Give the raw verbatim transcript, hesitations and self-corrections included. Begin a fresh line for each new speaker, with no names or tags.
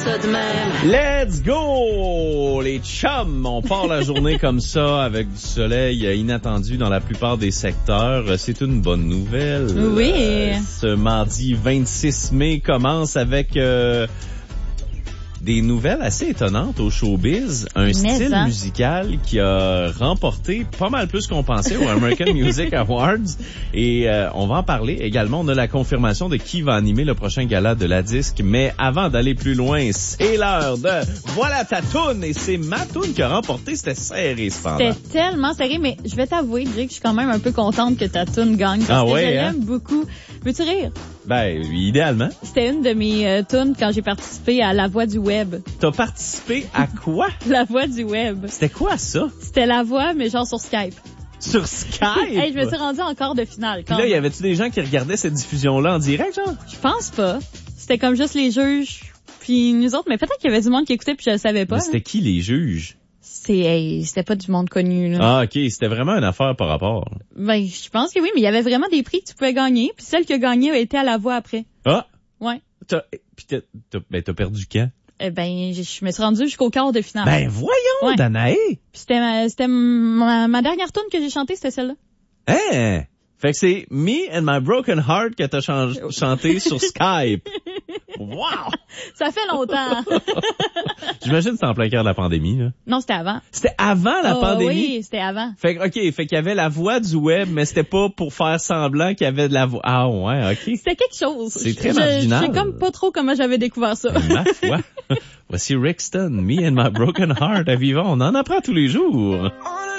ça de même.
Let's go! Les chums! On part la journée comme ça avec du soleil inattendu dans la plupart des secteurs. C'est une bonne nouvelle.
Oui.
Euh, ce mardi vingt-six mai commence avec... Euh, des nouvelles assez étonnantes au showbiz. Un
Mais
style
hein.
musical qui a remporté pas mal plus qu'on pensait au American Music Awards. Et euh, on va en parler également. On a la confirmation de qui va animer le prochain gala de la disque. Mais avant d'aller plus loin, c'est l'heure de Voilà ta toune. Et c'est ma toune qui a remporté. C'était serré, cependant.
C'était tellement serré, mais je vais t'avouer, Jake, je suis quand même un peu contente que ta toune gagne. Parce
Ah
que
ouais,
je
hein?
l'aime beaucoup. Veux-tu rire?
Ben, idéalement.
C'était une de mes euh, tunes quand j'ai participé à La Voix du Web.
T'as participé à quoi?
La Voix du Web.
C'était quoi, ça?
C'était La Voix, mais genre sur Skype.
Sur Skype?
Hey, je me suis rendue en quart de finale.
Puis là, y avait-tu des gens qui regardaient cette diffusion-là en direct, genre?
Je pense pas. C'était comme juste les juges, puis nous autres, mais peut-être qu'il y avait du monde qui écoutait puis je le savais pas.
Mais c'était qui les juges?
C'est, hey, c'était pas du monde connu, là.
Ah, ok, c'était vraiment une affaire par rapport.
Ben, je pense que oui, mais il y avait vraiment des prix que tu pouvais gagner, puis celle qui a gagné a été à La Voix après.
Ah!
Ouais.
T'as, pis t'as, t'as, ben, t'as perdu quand?
Eh ben, je, je me suis rendue jusqu'au quart de finale.
Ben, voyons,
Ouais.
Danae!
Puis c'était ma, c'était ma, ma dernière tune que j'ai chantée, c'était celle-là.
Hein? Fait que c'est Me and My Broken Heart que t'as chan- chanté sur Skype. Wow!
Ça fait longtemps.
J'imagine que c'était en plein cœur de la pandémie, là.
Non, c'était avant.
C'était avant la
Oh,
pandémie?
Oui, c'était avant.
Fait que, ok, fait qu'il y avait la voix du web, mais c'était pas pour faire semblant qu'il y avait de la voix. Ah ouais, ok.
C'était quelque chose.
C'est très
Je-
marginal.
Je sais comme pas trop comment j'avais découvert ça.
Ma foi. Voici Rixton, Me and My Broken Heart à vivant. On en apprend tous les jours.